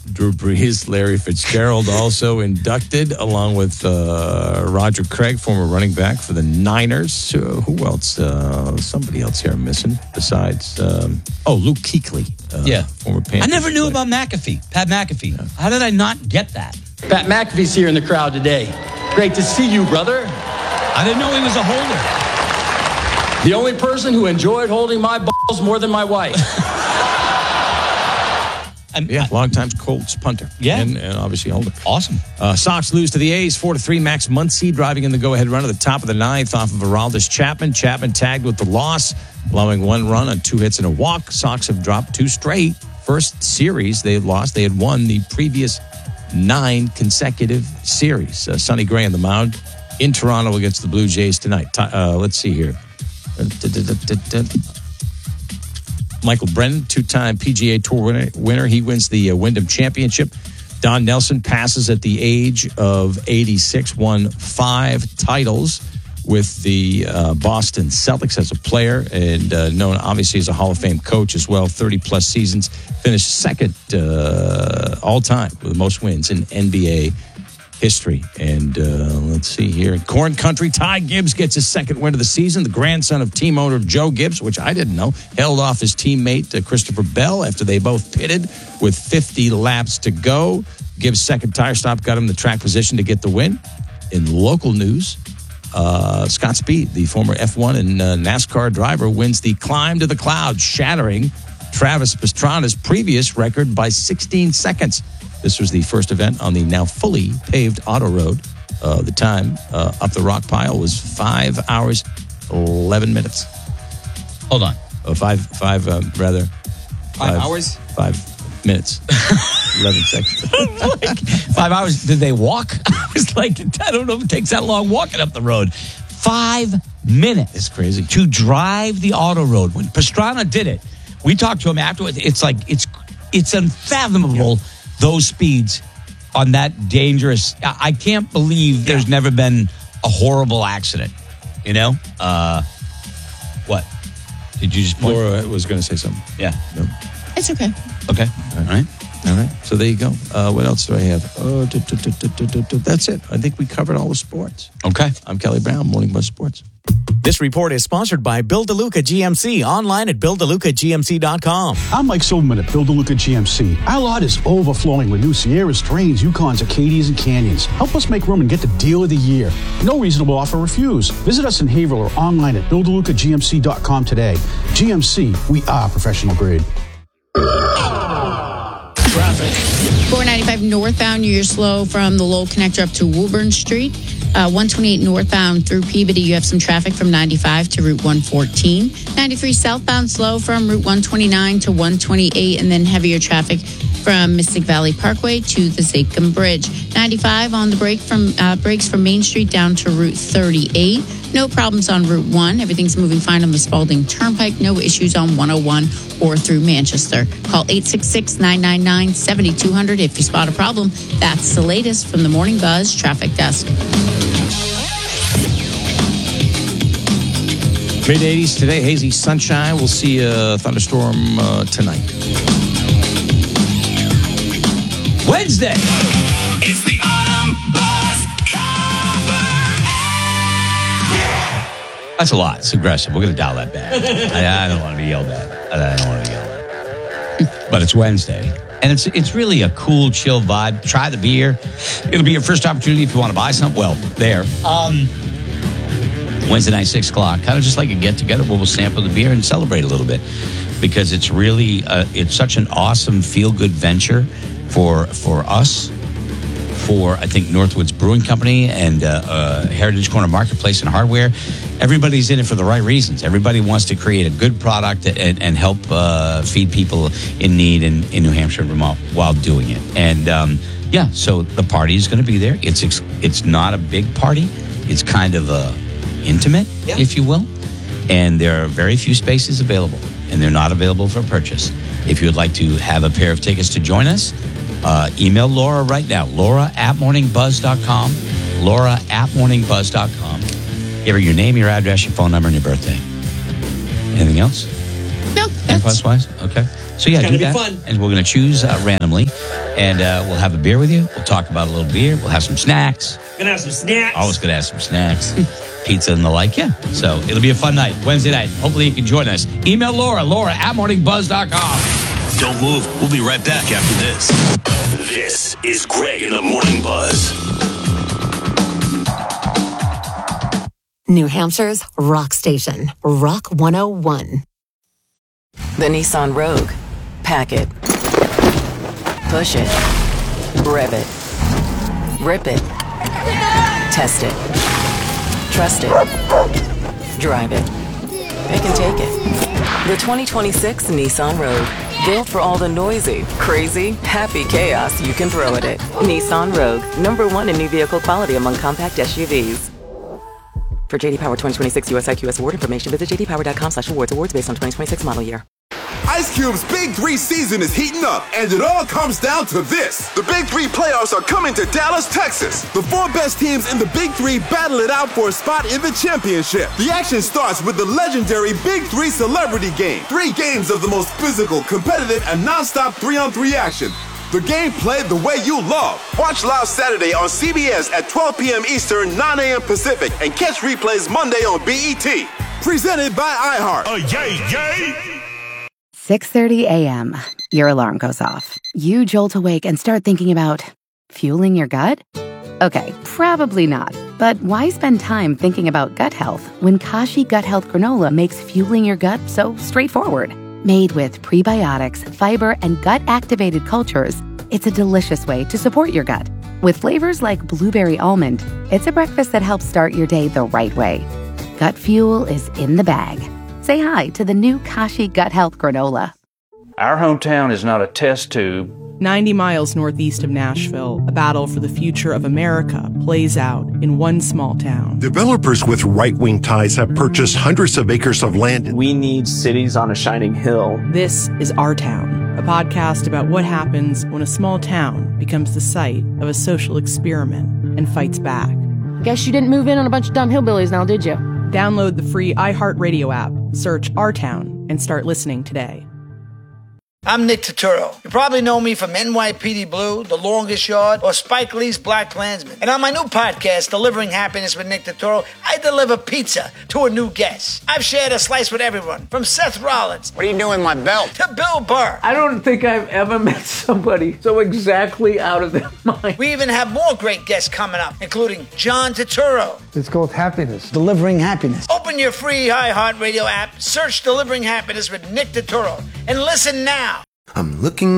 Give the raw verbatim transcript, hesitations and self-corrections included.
Drew Brees, Larry Fitzgerald also inducted, along with uh, Roger Craig, former running back for the Niners. Uh, who else? Uh, somebody else here I'm missing besides, um, oh, Luke Kuechly. Uh, yeah. Former Panthers I never knew player. about McAfee, Pat McAfee. Yeah. How did I not get that? Pat McAfee's here in the crowd today. Great to see you, brother. I didn't know he was a holder. The only person who enjoyed holding my balls more than my wife. Yeah, long-time Colts punter. Yeah. And, and obviously holder. Awesome. Uh, Sox lose to the A's four to three. Max Muncy driving in the go-ahead run at the top of the ninth off of Aroldis Chapman. Chapman tagged with the loss, allowing one run on two hits and a walk. Sox have dropped two straight. First series they had lost. They had won the previous nine consecutive series. Uh, Sonny Gray on the mound in Toronto against the Blue Jays tonight. Uh, let's see here. Michael Brennan, two-time P G A Tour winner. winner. He wins the uh, Wyndham Championship. Don Nelson passes at the age of eighty-six, won five titles with the uh, Boston Celtics as a player, and uh, known obviously as a Hall of Fame coach as well. thirty-plus seasons, finished second uh, all-time with the most wins in N B A history. And uh, let's see here. In Corn Country, Ty Gibbs gets his second win of the season. The grandson of team owner Joe Gibbs, which I didn't know, held off his teammate uh, Christopher Bell after they both pitted with fifty laps to go. Gibbs' second tire stop got him the track position to get the win. In local news, uh, Scott Speed, the former F one and uh, NASCAR driver, wins the Climb to the Clouds, shattering Travis Pastrana's previous record by sixteen seconds. This was the first event on the now fully paved auto road. Uh, the time uh, up the rock pile was five hours, eleven minutes. Hold on. Oh, five, five, um, rather. Five, five hours? Five minutes. eleven seconds. Like, five hours. Did they walk? I was like, I don't know if it takes that long walking up the road. Five minutes. It's crazy. To drive the auto road. When Pastrana did it, we talked to him afterwards. It's like, it's, it's unfathomable. Yeah. Those speeds on that dangerous. I can't believe there's yeah. never been a horrible accident. You know? Uh, what? Did you just point? Laura was going to say something. Yeah. No. It's okay. Okay. All right. All right. So there you go. Uh, what else do I have? Uh, do, do, do, do, do, do. That's it. I think we covered all the sports. Okay. I'm Kelly Brown, Morning Buzz Sports. This report is sponsored by Bill DeLuca G M C, online at bill deluca g m c dot com. I'm Mike Silverman at Bill DeLuca G M C. Our lot is overflowing with new Sierras, Terrains, Yukons, Acadias, and Canyons. Help us make room and get the deal of the year. No reasonable offer refused. Visit us in Haverhill or online at bill deluca g m c dot com today. G M C, we are professional grade. Traffic. four ninety-five northbound, you're slow from the Lowell Connector up to Woburn Street. Uh, one twenty-eight northbound through Peabody, you have some traffic from ninety-five to Route one fourteen. ninety-three southbound slow from Route one twenty-nine to one twenty-eight, and then heavier traffic from Mystic Valley Parkway to the Zakim Bridge. ninety-five on the break from uh, breaks from Main Street down to Route thirty-eight. No problems on Route one. Everything's moving fine on the Spalding Turnpike. No issues on one oh one or through Manchester. Call eight six six, nine nine nine, seven two zero zero if you spot a problem. That's the latest from the Morning Buzz Traffic Desk. mid eighties today, hazy sunshine. We'll see a thunderstorm uh, tonight. Wednesday. It's the Autumn Buzz Cover. That's a lot. It's aggressive. We're going to dial that back. I, I don't want to be yelled at. I don't want to be yelled at. But it's Wednesday. And it's it's really a cool, chill vibe. Try the beer. It'll be your first opportunity if you want to buy something. Well, there. Um, Wednesday night, six o'clock. Kind of just like a get-together where we'll sample the beer and celebrate a little bit. Because it's really, uh, it's such an awesome, feel-good venture for for us, for, I think, Northwoods Brewing Company and uh, uh, Heritage Corner Marketplace and Hardware. Everybody's in it for the right reasons. Everybody wants to create a good product and, and help uh, feed people in need in, in New Hampshire and Vermont while doing it. And, um, yeah, so the party is going to be there. It's it's not a big party. It's kind of a intimate, yeah. if you will. And there are very few spaces available, and they're not available for purchase. If you would like to have a pair of tickets to join us, uh, email Laura right now, Laura at morning buzz dot com, Laura at morning buzz dot com. Give her your name, your address, your phone number, and your birthday. Anything else? No, that's... Wise? Okay. So yeah, It's do gonna be that. fun. And we're going to choose uh, randomly, and uh, we'll have a beer with you. We'll talk about a little beer. We'll have some snacks. Gonna have some snacks. Always going to have some snacks, pizza and the like. Yeah. So it'll be a fun night, Wednesday night. Hopefully you can join us. Email Laura, Laura at morning buzz dot com. Don't move. We'll be right back after this. This is Greg in the Morning Buzz. New Hampshire's rock station, Rock one oh one. The Nissan Rogue. Pack it. Push it. Rev it. Rip it. Test it. Trust it. Drive it. Pick and take it. The twenty twenty-six Nissan Rogue. Built for all the noisy, crazy, happy chaos you can throw at it. Nissan Rogue. Number one in new vehicle quality among compact S U Vs. For J D Power twenty twenty-six U S I Q S award information, visit j d power dot com slash awards. Awards based on twenty twenty-six model year. Ice Cube's Big Three season is heating up, and it all comes down to this. The Big Three playoffs are coming to Dallas, Texas. The four best teams in the Big Three battle it out for a spot in the championship. The action starts with the legendary Big Three Celebrity Game. Three games of the most physical, competitive, and non-stop three-on-three action. The game played the way you love. Watch live Saturday on C B S at twelve p.m. Eastern, nine a.m. Pacific, and catch replays Monday on B E T. Presented by iHeart. Oh, yay, yay! six thirty a.m. Your alarm goes off. You jolt awake and start thinking about fueling your gut? Okay, probably not. But why spend time thinking about gut health when Kashi Gut Health Granola makes fueling your gut so straightforward? Made with prebiotics, fiber, and gut-activated cultures, it's a delicious way to support your gut. With flavors like blueberry almond, it's a breakfast that helps start your day the right way. Gut fuel is in the bag. Say hi to the new Kashi Gut Health Granola. Our hometown is not a test tube. ninety miles northeast of Nashville, a battle for the future of America plays out in one small town. Developers with right-wing ties have purchased hundreds of acres of land. We need cities on a shining hill. This is Our Town, a podcast about what happens when a small town becomes the site of a social experiment and fights back. Guess you didn't move in on a bunch of dumb hillbillies now, did you? Download the free iHeartRadio app, search Our Town, and start listening today. I'm Nick Turturro. You probably know me from N Y P D Blue, The Longest Yard, or Spike Lee's Black Klansman. And on my new podcast, Delivering Happiness with Nick Turturro, I deliver pizza to a new guest. I've shared a slice with everyone, from Seth Rollins. What are you doing with my belt? To Bill Burr. I don't think I've ever met somebody so exactly out of their mind. We even have more great guests coming up, including John Turturro. It's called Happiness. Delivering Happiness. Open your free iHeartRadio app, search Delivering Happiness with Nick Turturro, and listen now. I'm looking